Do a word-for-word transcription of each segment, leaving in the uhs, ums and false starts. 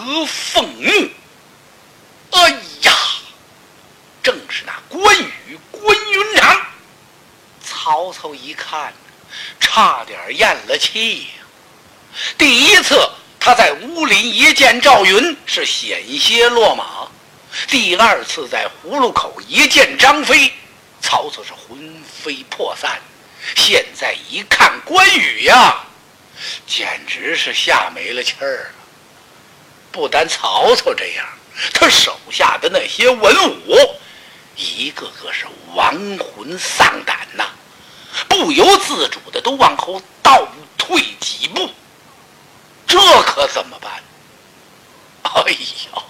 凤目。哎呀，正是那关羽关云长。曹操一看，差点咽了气呀。第一次他在乌林一见赵云是险些落马，第二次在葫芦口一见张飞，曹操是魂飞魄散。现在一看关羽呀，简直是吓没了气儿了。不单曹操这样，他手下的那些文武一个个是亡魂丧胆呐、啊，不由自主的都往后倒退几步。这可怎么办？哎呀！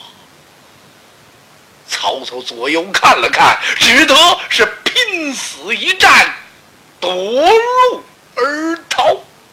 曹操左右看了看，只得是拼死一战，夺路而逃。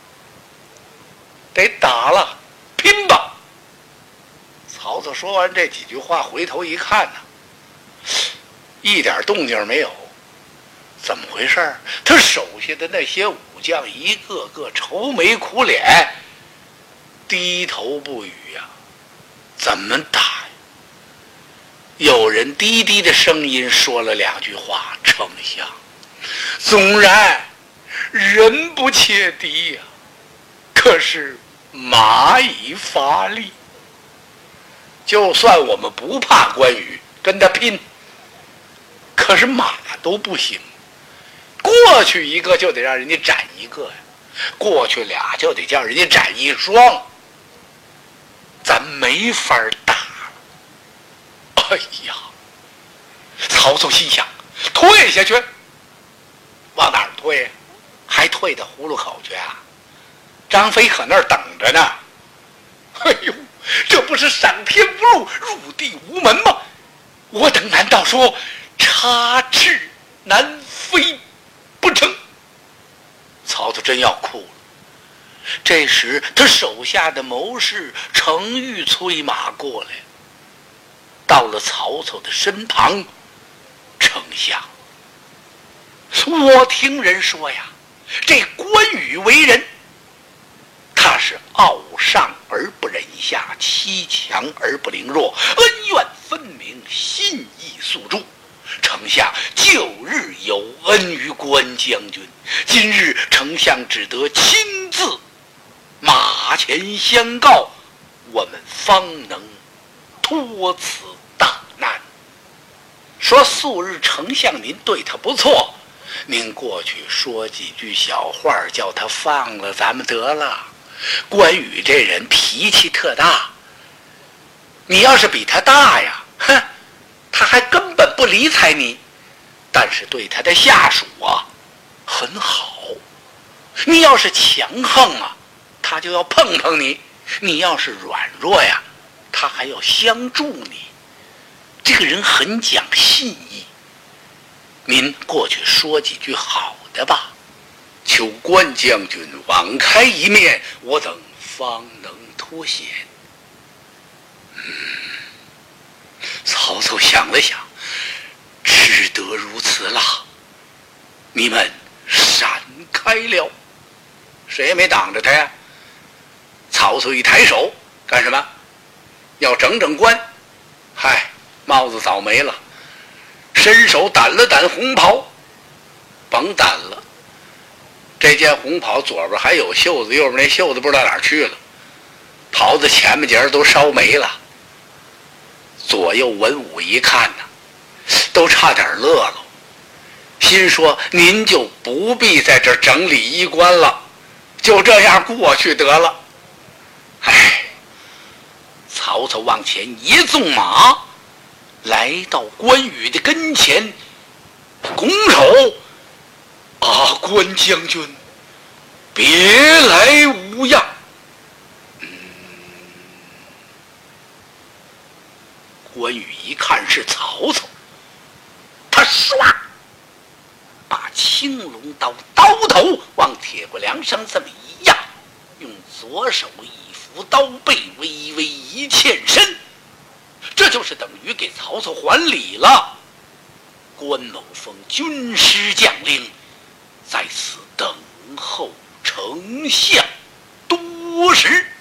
得打了，拼吧！曹操说完这几句话，回头一看呢、啊，一点动静没有。怎么回事？他手下的那些武将一个个愁眉苦脸，低头不语呀、啊。怎么打呀？有人低低的声音说了两句话：“丞相，纵然人不切敌呀、啊，可是马已乏力。就算我们不怕关羽，跟他拼，可是马都不行。过去一个就得让人家斩一个呀，过去俩就得叫人家斩一双，咱没法打了。哎呀！”曹操心想，退下去，往哪儿退？还退到葫芦口去啊？张飞可那儿等着呢。哎呦，这不是上天无路，入地无门吗？我等难道说插翅难飞不成？曹操真要哭了。这时他手下的谋士程昱催马过来，到了曹操的身旁。丞相，我听人说呀，这关羽为人，他是傲上而不忍下，欺强而不凌弱，恩怨分明，信义诉诸。丞相旧日有恩于关将军，今日丞相只得亲自马前相告，我们方能脱此大难。说素日丞相您对他不错，您过去说几句小话，叫他放了咱们得了。关羽这人脾气特大，你要是比他大呀，哼，他还根本不理睬你。但是对他的下属啊很好，你要是强横啊，他就要碰碰你；你要是软弱呀，他还要相助你。这个人很讲信义，您过去说几句好的吧，求关将军网开一面，我等方能脱险。嗯，曹操想了想，只得如此了。你们闪开了，谁也没挡着他呀。曹操一抬手，干什么？要整整关。嗨，帽子早没了，伸手掸了掸红袍，甭掸了，这件红袍左边还有袖子，右边那袖子不知道哪儿去了，袍子前面节都烧没了。左右文武一看呢、啊，都差点乐了，心说您就不必在这儿整理衣冠了，就这样过去得了。哎，曹操往前一纵马，来到关羽的跟前，拱手：“啊，关将军，别来无恙。”嗯，关羽一看是曹操，他唰把青龙刀刀头往铁骨梁上这么一压，用左手一扶刀背，微微一欠身，这就是等于给曹操还礼了。关某峰军师将领在此等候丞相多时。